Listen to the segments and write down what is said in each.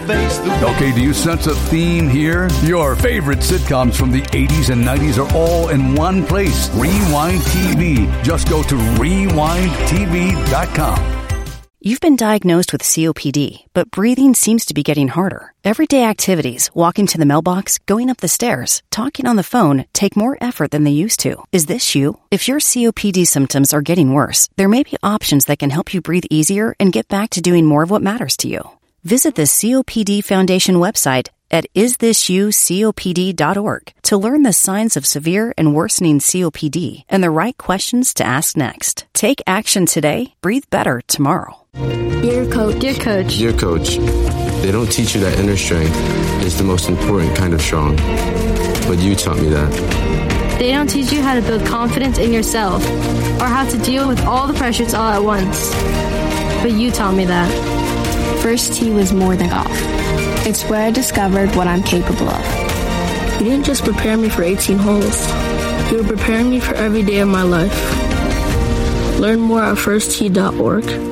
face the pain. Okay, do you sense a theme here? Your favorite sitcoms from the 80s and 90s are all in one place. Rewind TV. Just go to rewindtv.com. You've been diagnosed with COPD, but breathing seems to be getting harder. Everyday activities, walking to the mailbox, going up the stairs, talking on the phone, take more effort than they used to. Is this you? If your COPD symptoms are getting worse, there may be options that can help you breathe easier and get back to doing more of what matters to you. Visit the COPD Foundation website at isthisyoucopd.org to learn the signs of severe and worsening COPD and the right questions to ask next. Take action today. Breathe better tomorrow. Dear Coach. Dear Coach. Dear Coach, they don't teach you that inner strength is the most important kind of strong. But you taught me that. They don't teach you how to build confidence in yourself or how to deal with all the pressures all at once. But you taught me that. First tee was more than golf. It's where I discovered what I'm capable of. You didn't just prepare me for 18 holes. You were preparing me for every day of my life. Learn more at firsttee.org.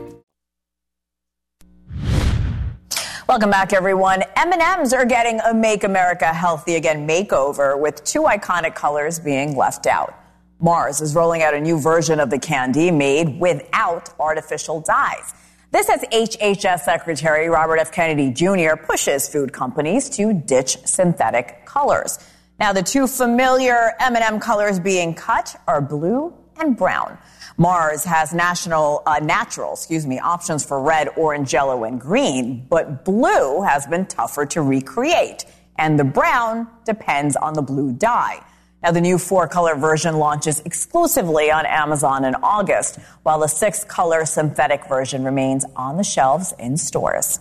Welcome back, everyone. M&Ms are getting a Make America Healthy Again makeover, with two iconic colors being left out. Mars is rolling out a new version of the candy made without artificial dyes. This as HHS Secretary Robert F. Kennedy Jr. pushes food companies to ditch synthetic colors. Now, the two familiar M&M colors being cut are blue and brown. Mars has natural options for red, orange, yellow, and green, but blue has been tougher to recreate, and the brown depends on the blue dye. Now, the new 4-color version launches exclusively on Amazon in August, while the 6-color synthetic version remains on the shelves in stores.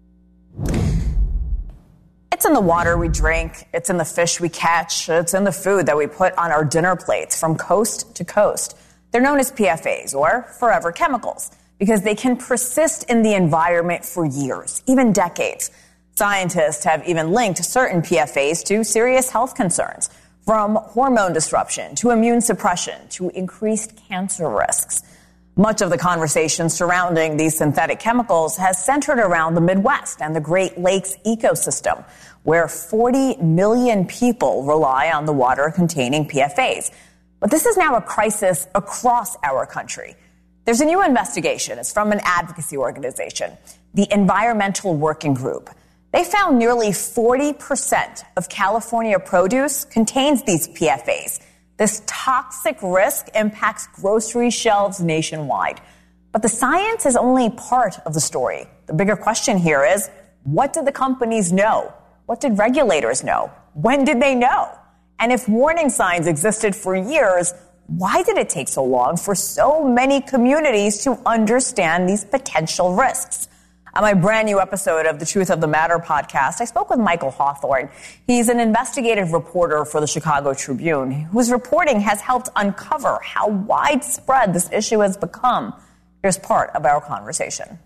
It's in the water we drink, it's in the fish we catch, it's in the food that we put on our dinner plates from coast to coast. They're known as PFAs, or forever chemicals, because they can persist in the environment for years, even decades. Scientists have even linked certain PFAs to serious health concerns, from hormone disruption to immune suppression to increased cancer risks. Much of the conversation surrounding these synthetic chemicals has centered around the Midwest and the Great Lakes ecosystem, where 40 million people rely on the water containing PFAs. But this is now a crisis across our country. There's a new investigation. It's from an advocacy organization, the Environmental Working Group. They found nearly 40% of California produce contains these PFAs. This toxic risk impacts grocery shelves nationwide. But the science is only part of the story. The bigger question here is, what did the companies know? What did regulators know? When did they know? And if warning signs existed for years, why did it take so long for so many communities to understand these potential risks? On my brand new episode of the Truth of the Matter podcast, I spoke with Michael Hawthorne. He's an investigative reporter for the Chicago Tribune, whose reporting has helped uncover how widespread this issue has become. Here's part of our conversation.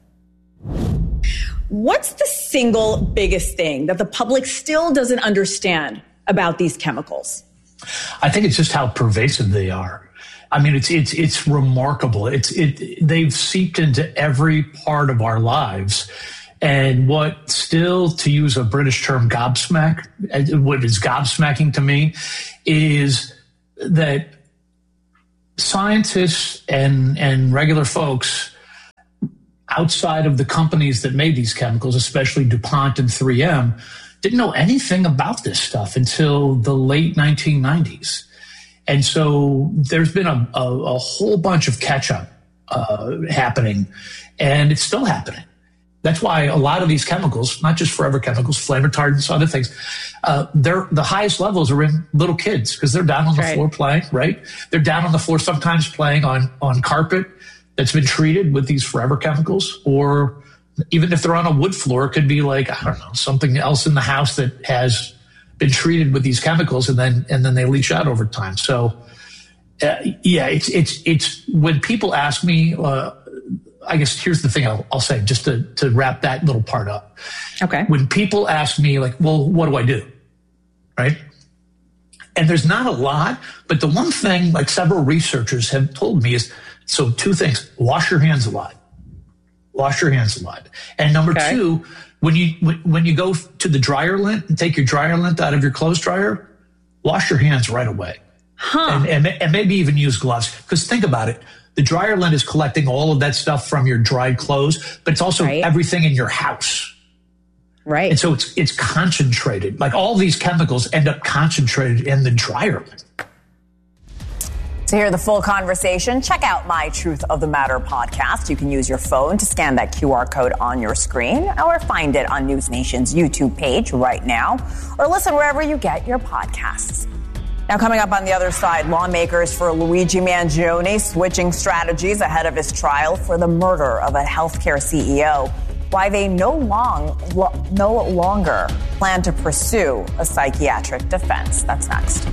What's the single biggest thing that the public still doesn't understand about these chemicals? I think it's just how pervasive they are. I mean, it's remarkable. They've seeped into every part of our lives. And what still, to use a British term, what is gobsmacking to me is that scientists and regular folks outside of the companies that made these chemicals, especially DuPont and 3M, didn't know anything about this stuff until the late 1990s. And so there's been a whole bunch of catch-up happening, and it's still happening. That's why a lot of these chemicals, not just forever chemicals, flame retardants, other things, the highest levels are in little kids because they're down on the floor playing, right? They're down on the floor sometimes playing on carpet that's been treated with these forever chemicals, or even if they're on a wood floor, it could be like, I don't know, something else in the house that has been treated with these chemicals, and then they leach out over time. So, it's when people ask me, I guess here's the thing I'll say just to wrap that little part up. Okay. When people ask me, like, well, what do I do? Right? And there's not a lot, but the one thing, like several researchers have told me is, so two things: wash your hands a lot. Wash your hands a lot. And number two, When you go to the dryer lint and take your dryer lint out of your clothes dryer, wash your hands right away. And maybe even use gloves. Because think about it. The dryer lint is collecting all of that stuff from your dried clothes, but it's also everything in your house. Right. And so it's concentrated. Like all these chemicals end up concentrated in the dryer lint. To hear the full conversation, check out My Truth of the Matter podcast. You can use your phone to scan that QR code on your screen or find it on News Nation's YouTube page right now or listen wherever you get your podcasts. Now, coming up on the other side, lawmakers for Luigi Mangione switching strategies ahead of his trial for the murder of a healthcare CEO. Why they no longer plan to pursue a psychiatric defense. That's next.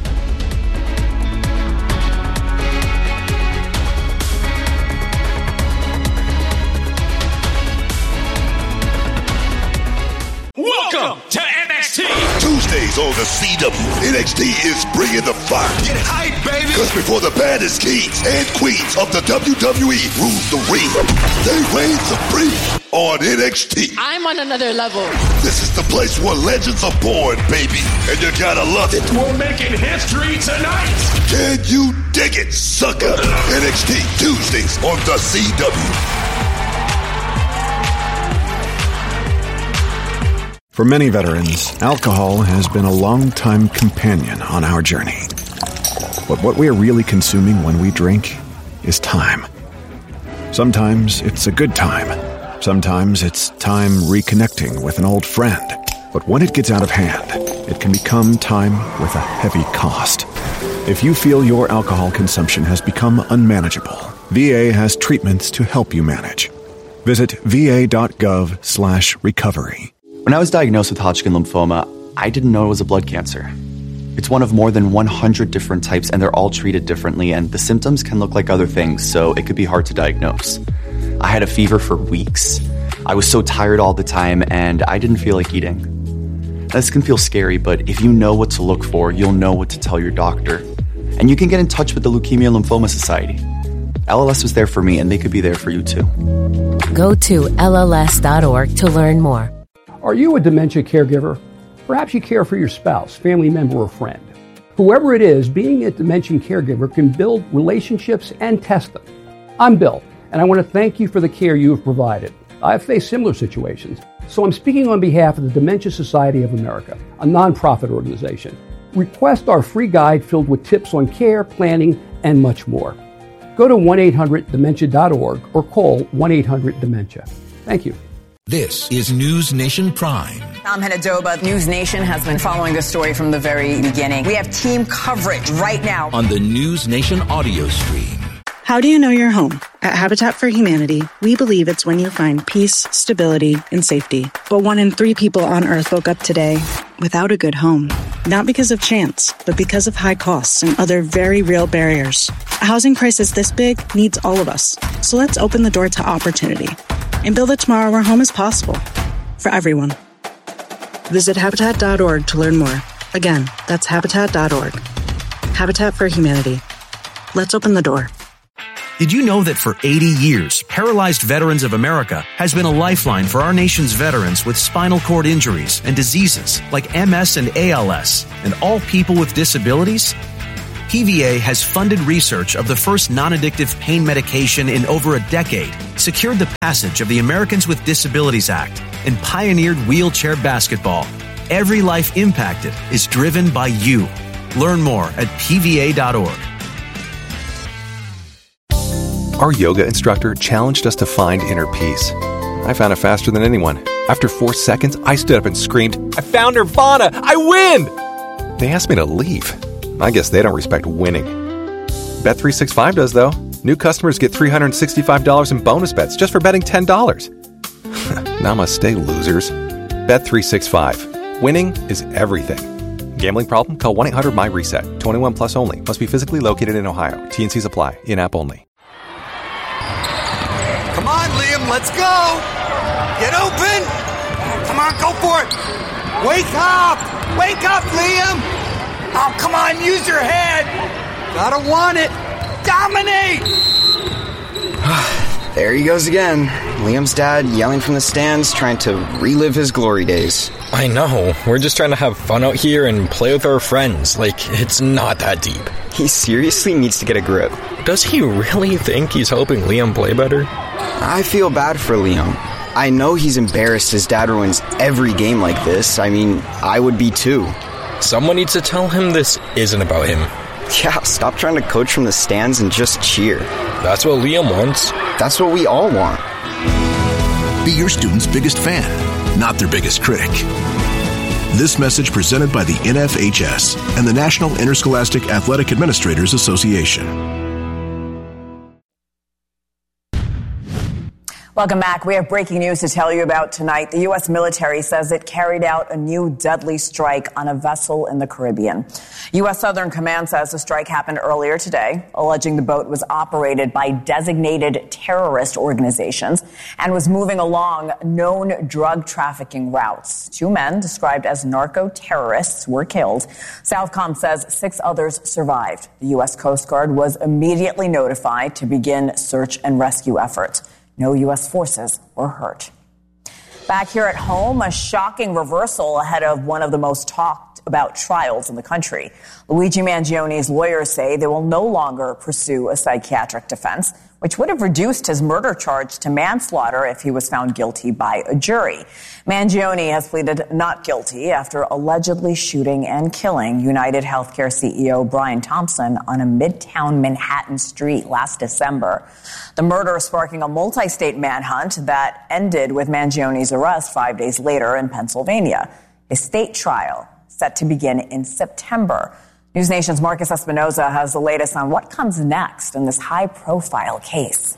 Welcome to NXT. Tuesdays on the CW, NXT is bringing the fire. Get hype, baby. Because before the baddest kings and queens of the WWE rule the ring, they reign supreme on NXT. I'm on another level. This is the place where legends are born, baby, and you gotta love it. We're making history tonight. Can you dig it, sucker? NXT Tuesdays on the CW. For many veterans, alcohol has been a long-time companion on our journey. But what we are really consuming when we drink is time. Sometimes it's a good time. Sometimes it's time reconnecting with an old friend. But when it gets out of hand, it can become time with a heavy cost. If you feel your alcohol consumption has become unmanageable, VA has treatments to help you manage. Visit va.gov/recovery. When I was diagnosed with Hodgkin lymphoma, I didn't know it was a blood cancer. It's one of more than 100 different types, and they're all treated differently, and the symptoms can look like other things, so it could be hard to diagnose. I had a fever for weeks. I was so tired all the time, and I didn't feel like eating. This can feel scary, but if you know what to look for, you'll know what to tell your doctor. And you can get in touch with the Leukemia Lymphoma Society. LLS was there for me, and they could be there for you too. Go to LLS.org to learn more. Are you a dementia caregiver? Perhaps you care for your spouse, family member, or friend. Whoever it is, being a dementia caregiver can build relationships and test them. I'm Bill, and I want to thank you for the care you have provided. I've faced similar situations, so I'm speaking on behalf of the Dementia Society of America, a nonprofit organization. Request our free guide filled with tips on care, planning, and much more. Go to 1-800-DEMENTIA.org or call 1-800-DEMENTIA. Thank you. This is News Nation Prime. I'm Henadoba. News Nation has been following this story from the very beginning. We have team coverage right now on the News Nation audio stream. How do you know you're home? At Habitat for Humanity, we believe it's when you find peace, stability, and safety. But 1 in 3 people on Earth woke up today without a good home. Not because of chance, but because of high costs and other very real barriers. A housing crisis this big needs all of us. So let's open the door to opportunity and build a tomorrow where home is possible for everyone. Visit Habitat.org to learn more. Again, that's Habitat.org. Habitat for Humanity. Let's open the door. Did you know that for 80 years, Paralyzed Veterans of America has been a lifeline for our nation's veterans with spinal cord injuries and diseases like MS and ALS, and all people with disabilities? PVA has funded research of the first non-addictive pain medication in over a decade, secured the passage of the Americans with Disabilities Act, and pioneered wheelchair basketball. Every life impacted is driven by you. Learn more at PVA.org. Our yoga instructor challenged us to find inner peace. I found it faster than anyone. After 4 seconds, I stood up and screamed, "I found Nirvana! I win!" They asked me to leave. I guess they don't respect winning. Bet365 does, though. New customers get $365 in bonus bets just for betting $10. Namaste, losers. Bet365. Winning is everything. Gambling problem? Call 1-800-MY-RESET. 21 plus only. Must be physically located in Ohio. T&Cs apply. In-app only. Come on, Liam, let's go! Get open! Come on, go for it! Wake up! Wake up, Liam! Oh, come on, use your head! Gotta want it! Dominate! There he goes again. Liam's dad yelling from the stands, trying to relive his glory days. I know. We're just trying to have fun out here and play with our friends. Like, it's not that deep. He seriously needs to get a grip. Does he really think he's helping Liam play better? I feel bad for Liam. I know he's embarrassed his dad ruins every game like this. I mean, I would be too. Someone needs to tell him this isn't about him. Yeah, stop trying to coach from the stands and just cheer. That's what Liam wants. That's what we all want. Be your student's biggest fan, not their biggest critic. This message presented by the NFHS and the National Interscholastic Athletic Administrators Association. Welcome back. We have breaking news to tell you about tonight. The U.S. military says it carried out a new deadly strike on a vessel in the Caribbean. U.S. Southern Command says the strike happened earlier today, alleging the boat was operated by designated terrorist organizations and was moving along known drug trafficking routes. 2 men, described as narco-terrorists, were killed. Southcom says 6 others survived. The U.S. Coast Guard was immediately notified to begin search and rescue efforts. No U.S. forces were hurt. Back here at home, a shocking reversal ahead of one of the most talked about trials in the country. Luigi Mangioni's lawyers say they will no longer pursue a psychiatric defense, which would have reduced his murder charge to manslaughter if he was found guilty by a jury. Mangioni has pleaded not guilty after allegedly shooting and killing United Healthcare CEO Brian Thompson on a Midtown Manhattan street last December. The murder sparking a multi-state manhunt that ended with Mangioni's arrest 5 days later in Pennsylvania. His state trial set to begin in September. News Nation's Marcus Espinoza has the latest on what comes next in this high-profile case.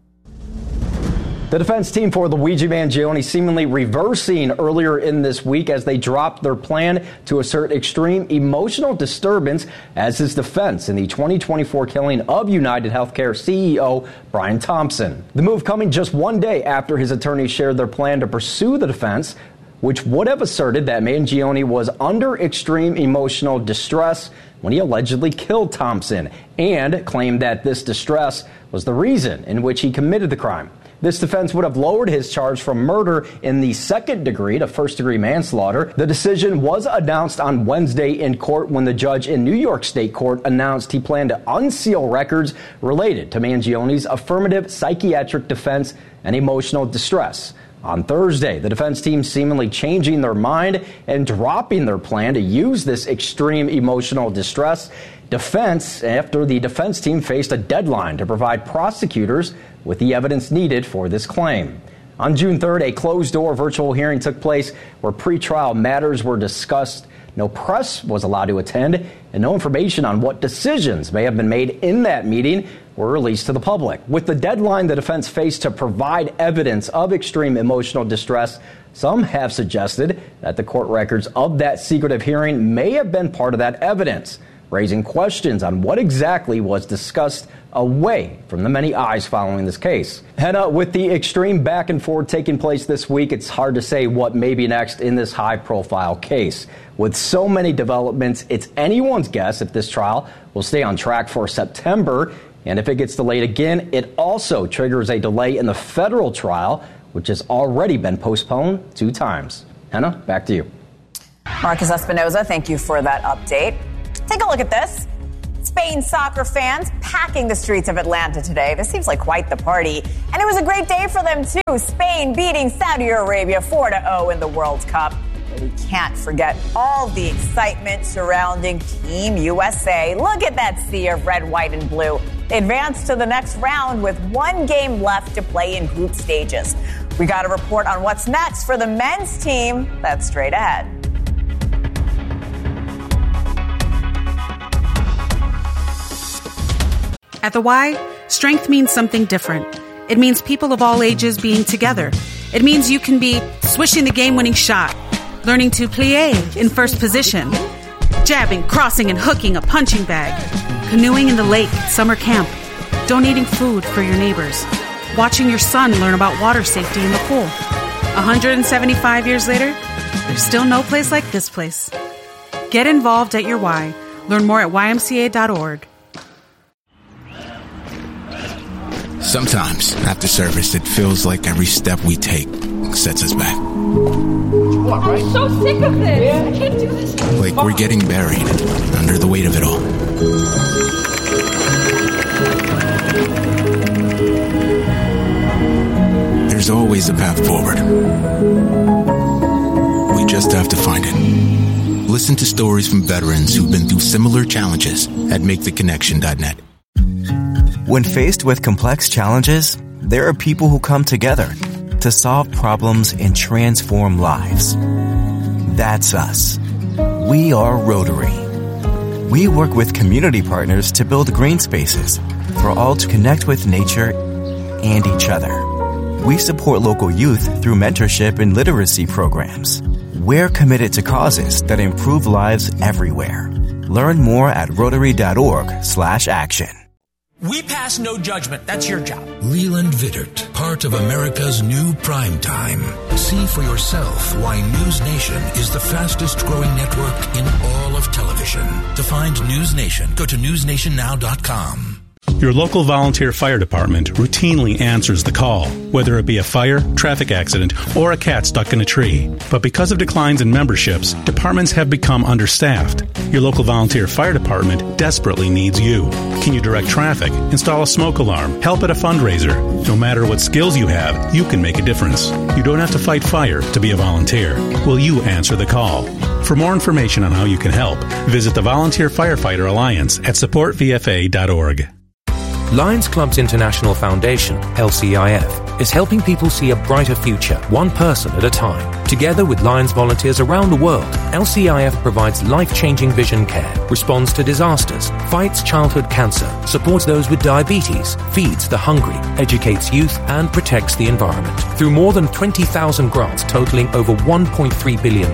The defense team for Luigi Mangioni seemingly reversing earlier in this week as they dropped their plan to assert extreme emotional disturbance as his defense in the 2024 killing of United Healthcare CEO Brian Thompson. The move coming just 1 day after his attorneys shared their plan to pursue the defense, which would have asserted that Mangioni was under extreme emotional distress when he allegedly killed Thompson, and claimed that this distress was the reason in which he committed the crime. This defense would have lowered his charge from murder in the second degree to first-degree manslaughter. The decision was announced on Wednesday in court when the judge in New York State Court announced he planned to unseal records related to Mangioni's affirmative psychiatric defense and emotional distress. On Thursday, the defense team seemingly changing their mind and dropping their plan to use this extreme emotional distress defense after the defense team faced a deadline to provide prosecutors with the evidence needed for this claim. On June 3rd, a closed-door virtual hearing took place where pretrial matters were discussed. No press was allowed to attend, and no information on what decisions may have been made in that meeting were released to the public. With the deadline the defense faced to provide evidence of extreme emotional distress, some have suggested that the court records of that secretive hearing may have been part of that evidence, raising questions on what exactly was discussed away from the many eyes following this case. And with the extreme back and forth taking place this week, it's hard to say what may be next in this high-profile case. With so many developments, it's anyone's guess if this trial will stay on track for September. And if it gets delayed again, it also triggers a delay in the federal trial, which has already been postponed 2 times. Hannah, back to you. Marcus Espinoza, thank you for that update. Take a look at this. Spain soccer fans packing the streets of Atlanta today. This seems like quite the party. And it was a great day for them, too. Spain beating Saudi Arabia 4-0 in the World Cup. But we can't forget all the excitement surrounding Team USA. Look at that sea of red, white, and blue. They advanced to the next round with 1 game left to play in group stages. We got a report on what's next for the men's team. That's straight ahead. At the Y, strength means something different. It means people of all ages being together. It means you can be swishing the game-winning shot, learning to plie in first position, jabbing, crossing, and hooking a punching bag, canoeing in the lake at summer camp, donating food for your neighbors, watching your son learn about water safety in the pool. 175 years later, there's still no place like this place. Get involved at your Y. Learn more at ymca.org. Sometimes, after service, it feels like every step we take sets us back. I'm so sick of this. I can't do this. Like we're getting buried under the weight of it all. There's always a path forward. We just have to find it. Listen to stories from veterans who've been through similar challenges at MakeTheConnection.net. When faced with complex challenges, there are people who come together to solve problems and transform lives. That's us. We are Rotary. We work with community partners to build green spaces for all to connect with nature and each other. We support local youth through mentorship and literacy programs. We're committed to causes that improve lives everywhere. Learn more at Rotary.org/action. We pass no judgment. That's your job. Leland Vittert, part of America's new prime time. See for yourself why News Nation is the fastest growing network in all of television. To find News Nation, go to newsnationnow.com. Your local volunteer fire department routinely answers the call, whether it be a fire, traffic accident, or a cat stuck in a tree. But because of declines in memberships, departments have become understaffed. Your local volunteer fire department desperately needs you. Can you direct traffic, install a smoke alarm, help at a fundraiser? No matter what skills you have, you can make a difference. You don't have to fight fire to be a volunteer. Will you answer the call? For more information on how you can help, visit the Volunteer Firefighter Alliance at supportvfa.org. Lions Clubs International Foundation, LCIF, is helping people see a brighter future, one person at a time. Together with Lions volunteers around the world, LCIF provides life-changing vision care, responds to disasters, fights childhood cancer, supports those with diabetes, feeds the hungry, educates youth, and protects the environment. Through more than 20,000 grants totaling over $1.3 billion,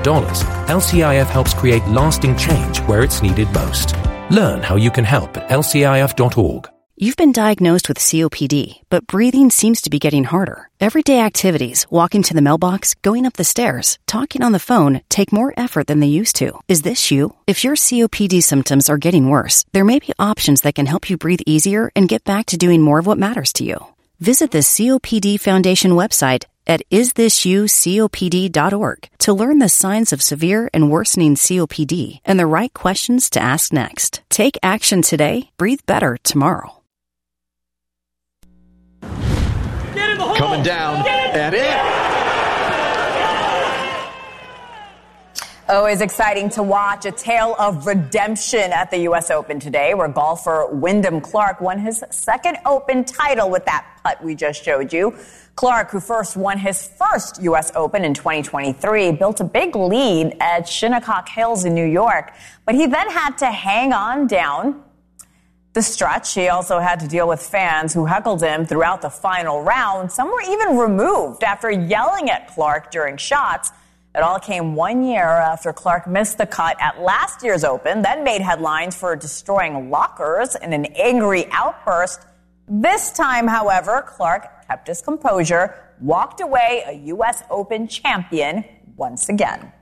LCIF helps create lasting change where it's needed most. Learn how you can help at lcif.org. You've been diagnosed with COPD, but breathing seems to be getting harder. Everyday activities, walking to the mailbox, going up the stairs, talking on the phone, take more effort than they used to. Is this you? If your COPD symptoms are getting worse, there may be options that can help you breathe easier and get back to doing more of what matters to you. Visit the COPD Foundation website at isthisyoucopd.org to learn the signs of severe and worsening COPD and the right questions to ask next. Take action today, breathe better tomorrow. Coming down and in. Always exciting to watch a tale of redemption at the U.S. Open today, where golfer Wyndham Clark won his second Open title with that putt we just showed you. Clark, who first won his first U.S. Open in 2023, built a big lead at Shinnecock Hills in New York, but he then had to hang on down the stretch. He also had to deal with fans who heckled him throughout the final round. Some were even removed after yelling at Clark during shots. It all came 1 year after Clark missed the cut at last year's Open, then made headlines for destroying lockers in an angry outburst. This time, however, Clark kept his composure, walked away a U.S. Open champion once again.